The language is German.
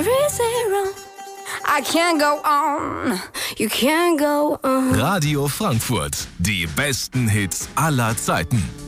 zero. I can't go on, you can't go on. Radio Frankfurt, die besten Hits aller Zeiten.